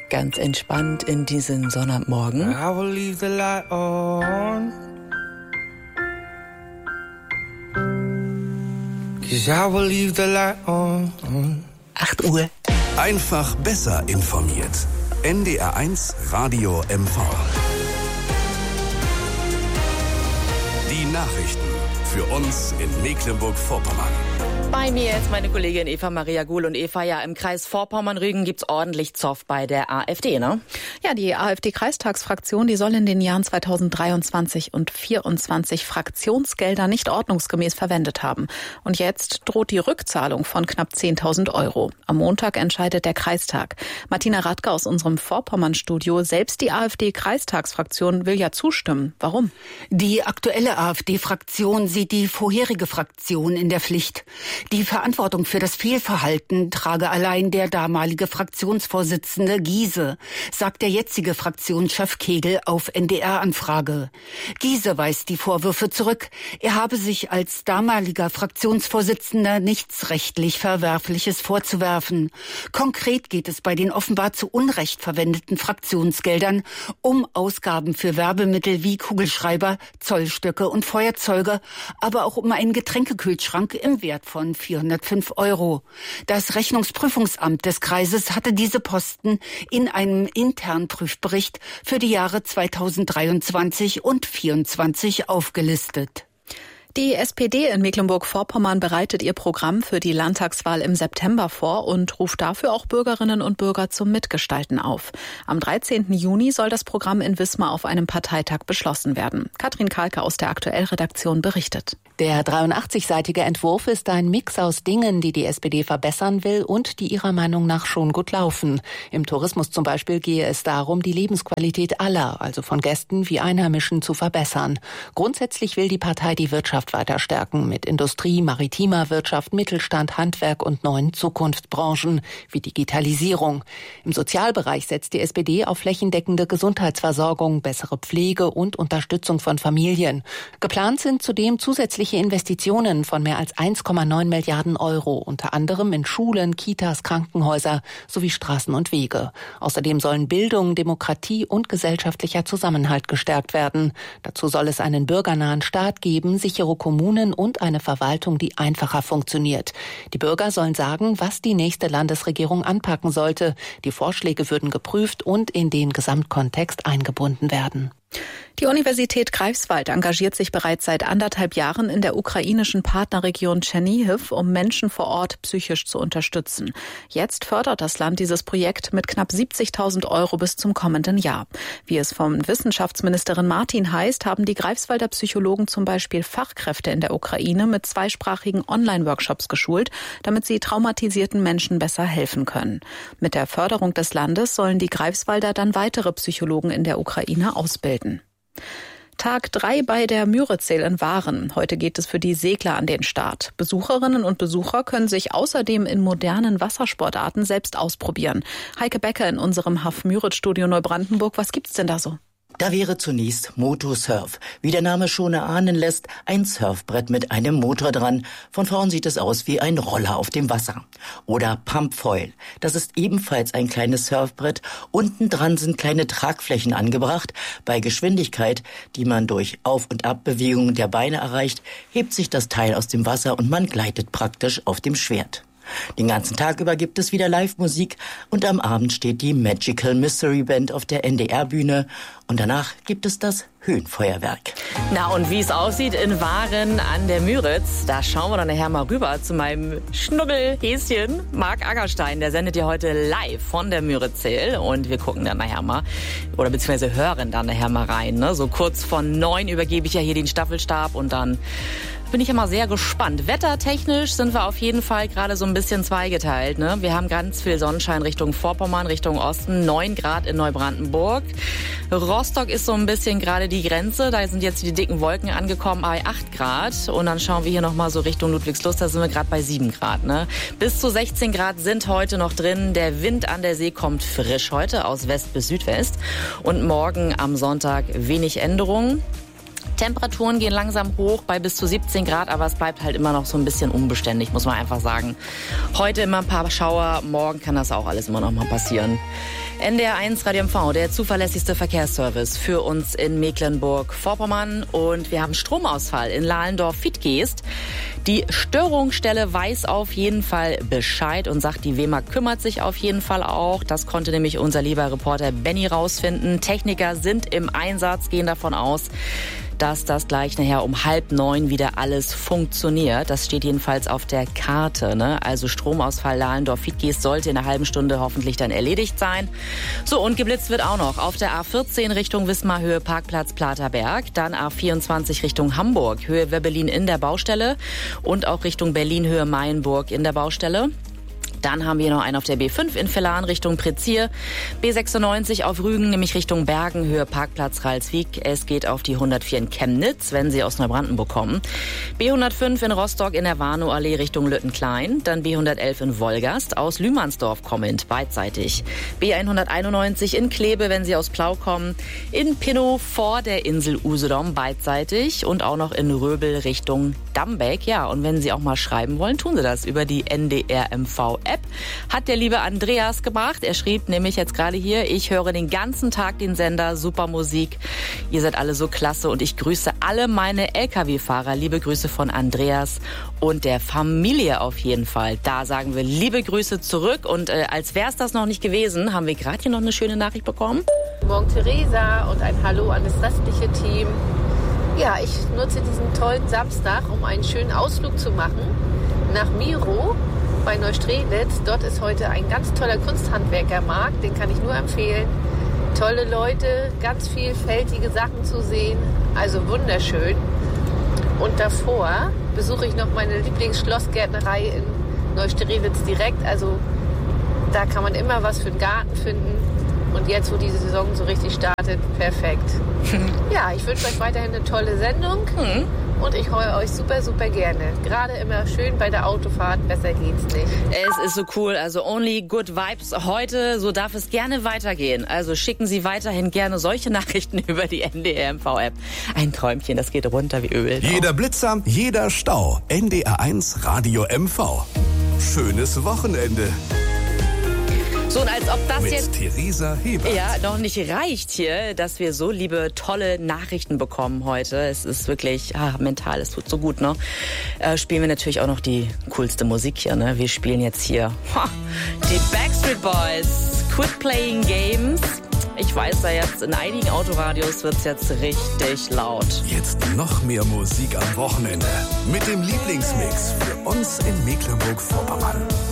Ganz entspannt in diesen Sonnabendmorgen. I will leave the light on. 'Cause I will leave the light on. 8 Uhr. Einfach besser informiert. NDR1 Radio MV. Die Nachrichten für uns in Mecklenburg-Vorpommern. Bei mir ist meine Kollegin Eva Maria Guhl. Und Eva, ja, im Kreis Vorpommern-Rügen gibt's ordentlich Zoff bei der AfD, ne? Ja, die AfD-Kreistagsfraktion, die soll in den Jahren 2023 und 2024 Fraktionsgelder nicht ordnungsgemäß verwendet haben. Und jetzt droht die Rückzahlung von knapp 10.000 Euro. Am Montag entscheidet der Kreistag. Martina Radke aus unserem Vorpommern-Studio. Selbst die AfD-Kreistagsfraktion will ja zustimmen. Warum? Die aktuelle AfD-Fraktion sieht die vorherige Fraktion in der Pflicht. Die Verantwortung für das Fehlverhalten trage allein der damalige Fraktionsvorsitzende Giese, sagt der jetzige Fraktionschef Kegel auf NDR-Anfrage. Giese weist die Vorwürfe zurück. Er habe sich als damaliger Fraktionsvorsitzender nichts rechtlich Verwerfliches vorzuwerfen. Konkret geht es bei den offenbar zu Unrecht verwendeten Fraktionsgeldern um Ausgaben für Werbemittel wie Kugelschreiber, Zollstöcke und Feuerzeuge, aber auch um einen Getränkekühlschrank im Wert von 405 Euro. Das Rechnungsprüfungsamt des Kreises hatte diese Posten in einem internen Prüfbericht für die Jahre 2023 und 2024 aufgelistet. Die SPD in Mecklenburg-Vorpommern bereitet ihr Programm für die Landtagswahl im September vor und ruft dafür auch Bürgerinnen und Bürger zum Mitgestalten auf. Am 13. Juni soll das Programm in Wismar auf einem Parteitag beschlossen werden. Katrin Kalke aus der Aktuell-Redaktion berichtet. Der 83-seitige Entwurf ist ein Mix aus Dingen, die die SPD verbessern will und die ihrer Meinung nach schon gut laufen. Im Tourismus zum Beispiel gehe es darum, die Lebensqualität aller, also von Gästen wie Einheimischen, zu verbessern. Grundsätzlich will die Partei die Wirtschaft weiter stärken mit Industrie, maritimer Wirtschaft, Mittelstand, Handwerk und neuen Zukunftsbranchen wie Digitalisierung. Im Sozialbereich setzt die SPD auf flächendeckende Gesundheitsversorgung, bessere Pflege und Unterstützung von Familien. Geplant sind zudem zusätzliche Investitionen von mehr als 1,9 Milliarden Euro, unter anderem in Schulen, Kitas, Krankenhäuser sowie Straßen und Wege. Außerdem sollen Bildung, Demokratie und gesellschaftlicher Zusammenhalt gestärkt werden. Dazu soll es einen bürgernahen Staat geben, sichere Kommunen und eine Verwaltung, die einfacher funktioniert. Die Bürger sollen sagen, was die nächste Landesregierung anpacken sollte. Die Vorschläge würden geprüft und in den Gesamtkontext eingebunden werden. Die Universität Greifswald engagiert sich bereits seit 1,5 Jahren in der ukrainischen Partnerregion Tschernihiw, um Menschen vor Ort psychisch zu unterstützen. Jetzt fördert das Land dieses Projekt mit knapp 70.000 Euro bis zum kommenden Jahr. Wie es von Wissenschaftsministerin Martin heißt, haben die Greifswalder Psychologen zum Beispiel Fachkräfte in der Ukraine mit zweisprachigen Online-Workshops geschult, damit sie traumatisierten Menschen besser helfen können. Mit der Förderung des Landes sollen die Greifswalder dann weitere Psychologen in der Ukraine ausbilden. Tag 3 bei der Müritz-Sail in Waren. Heute geht es für die Segler an den Start. Besucherinnen und Besucher können sich außerdem in modernen Wassersportarten selbst ausprobieren. Heike Becker in unserem HAF Müritz-Studio Neubrandenburg. Was gibt's denn da so? Da wäre zunächst Motosurf. Wie der Name schon erahnen lässt, ein Surfbrett mit einem Motor dran. Von vorn sieht es aus wie ein Roller auf dem Wasser. Oder Pumpfoil. Das ist ebenfalls ein kleines Surfbrett. Unten dran sind kleine Tragflächen angebracht. Bei Geschwindigkeit, die man durch Auf- und Abbewegungen der Beine erreicht, hebt sich das Teil aus dem Wasser und man gleitet praktisch auf dem Schwert. Den ganzen Tag über gibt es wieder Live-Musik und am Abend steht die Magical Mystery Band auf der NDR-Bühne und danach gibt es das Höhenfeuerwerk. Na, und wie es aussieht in Waren an der Müritz, da schauen wir dann nachher mal rüber zu meinem Schnuggelhäschen Marc Aggerstein. Der sendet ja heute live von der Müritz-Sail und wir gucken dann nachher mal, oder beziehungsweise hören dann nachher mal rein. Ne? So kurz vor 9 übergebe ich ja hier den Staffelstab und dann bin ich ja mal sehr gespannt. Wettertechnisch sind wir auf jeden Fall gerade so ein bisschen zweigeteilt. Ne? Wir haben ganz viel Sonnenschein Richtung Vorpommern, Richtung Osten, 9 Grad in Neubrandenburg. Rostock ist so ein bisschen gerade die Grenze. Da sind jetzt die dicken Wolken angekommen bei 8 Grad. Und dann schauen wir hier nochmal so Richtung Ludwigslust. Da sind wir gerade bei 7 Grad. Ne? Bis zu 16 Grad sind heute noch drin. Der Wind an der See kommt frisch heute aus West bis Südwest. Und morgen am Sonntag wenig Änderungen. Temperaturen gehen langsam hoch bei bis zu 17 Grad, aber es bleibt halt immer noch so ein bisschen unbeständig, muss man einfach sagen. Heute immer ein paar Schauer, morgen kann das auch alles immer noch mal passieren. NDR1 Radio MV, der zuverlässigste Verkehrsservice für uns in Mecklenburg-Vorpommern. Und wir haben Stromausfall in Lahlendorf-Fitgeest. Die Störungsstelle weiß auf jeden Fall Bescheid und sagt, die WEMA kümmert sich auf jeden Fall auch. Das konnte nämlich unser lieber Reporter Benny rausfinden. Techniker sind im Einsatz, gehen davon aus, dass das gleich nachher um 8:30 wieder alles funktioniert. Das steht jedenfalls auf der Karte, ne? Also Stromausfall Lahlendorf-Fitgeest sollte in einer halben Stunde hoffentlich dann erledigt sein. So, und geblitzt wird auch noch auf der A14 Richtung Wismar Höhe Parkplatz Platerberg, dann A24 Richtung Hamburg Höhe Webbelin in der Baustelle und auch Richtung Berlin Höhe Mayenburg in der Baustelle. Dann haben wir noch einen auf der B5 in Villan Richtung Prezier, B96 auf Rügen, nämlich Richtung Bergen, Höhe Parkplatz Ralswiek. Es geht auf die 104 in Chemnitz, wenn Sie aus Neubrandenburg kommen. B105 in Rostock in der Warnow-Allee Richtung Lüttenklein. Dann B111 in Wolgast, aus Lühmannsdorf kommend, beidseitig. B191 in Kleve, wenn Sie aus Plau kommen. In Pinnow vor der Insel Usedom, beidseitig. Und auch noch in Röbel Richtung Dambeck. Ja, und wenn Sie auch mal schreiben wollen, tun Sie das über die NDR-MV-App. Hat der liebe Andreas gemacht. Er schrieb nämlich jetzt gerade hier, ich höre den ganzen Tag den Sender, super Musik. Ihr seid alle so klasse und ich grüße alle meine LKW-Fahrer. Liebe Grüße von Andreas und der Familie auf jeden Fall. Da sagen wir liebe Grüße zurück und als wäre es das noch nicht gewesen, haben wir gerade hier noch eine schöne Nachricht bekommen. Morgen Theresa und ein Hallo an das restliche Team. Ja, ich nutze diesen tollen Samstag, um einen schönen Ausflug zu machen nach Miro bei Neustrelitz. Dort ist heute ein ganz toller Kunsthandwerkermarkt, den kann ich nur empfehlen. Tolle Leute, ganz vielfältige Sachen zu sehen, also wunderschön. Und davor besuche ich noch meine Lieblingsschlossgärtnerei in Neustrelitz direkt. Also da kann man immer was für den Garten finden. Und jetzt, wo diese Saison so richtig startet, perfekt. Ja, ich wünsche euch weiterhin eine tolle Sendung. Und ich höre euch super, super gerne. Gerade immer schön bei der Autofahrt, besser geht's nicht. Es ist so cool, also only good vibes heute, so darf es gerne weitergehen. Also schicken Sie weiterhin gerne solche Nachrichten über die NDR-MV-App. Ein Träumchen, das geht runter wie Öl. Jeder Blitzer, jeder Stau. NDR1 Radio MV. Schönes Wochenende. So, und als ob das mit jetzt Theresa Hebert. Ja, noch nicht reicht hier, dass wir so liebe, tolle Nachrichten bekommen heute. Es ist wirklich mental, es tut so gut, ne? Spielen wir natürlich auch noch die coolste Musik hier, ne? Wir spielen jetzt hier die Backstreet Boys, Quit Playing Games. Ich weiß ja jetzt, in einigen Autoradios wird's jetzt richtig laut. Jetzt noch mehr Musik am Wochenende mit dem Lieblingsmix für uns in Mecklenburg-Vorpommern.